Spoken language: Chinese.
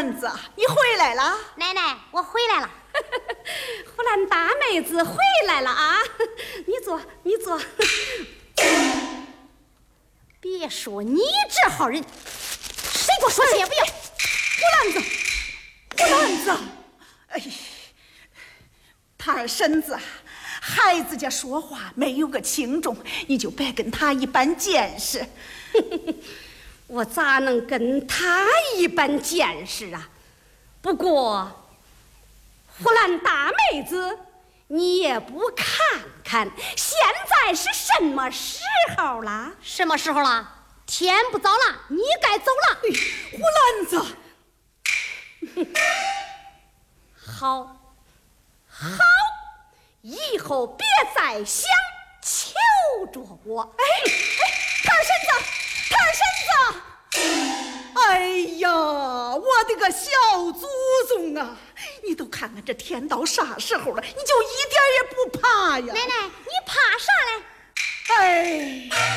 兰子，你回来了。 奶奶，我回来了。 呼兰大妹子回来了啊！你坐，你坐。 别说你这号人，谁给我说去也不要。 呼兰子，哎，他二婶子，孩子家说话没有个轻重，你就别跟他一般见识。 我咋能跟他一般见识啊？不过，呼兰大妹子，你也不看看，现在是什么时候了？ 什么时候了？天不早了，你该走了。 呼兰子， 好，以后别再想求着我。 他二婶子，哎呀，我的个小祖宗啊！你都看看这天到啥时候了，你就一点也不怕呀？ 奶奶，你怕啥嘞？ 哎。